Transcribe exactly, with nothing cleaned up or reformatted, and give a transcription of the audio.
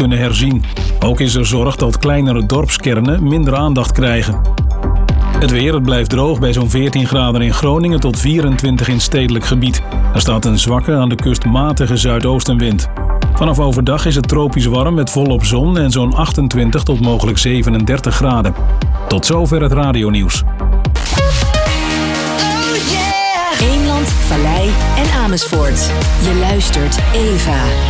kunnen herzien. Ook is er zorg dat kleinere dorpskernen minder aandacht krijgen. Het weer, het blijft droog bij zo'n veertien graden in Groningen tot vierentwintig in stedelijk gebied. Er staat een zwakke, aan de kust matige zuidoostenwind. Vanaf overdag is het tropisch warm met volop zon en zo'n achtentwintig tot mogelijk zevenendertig graden. Tot zover het radionieuws. Eemland, Vallei en Amersfoort. Je luistert Eva.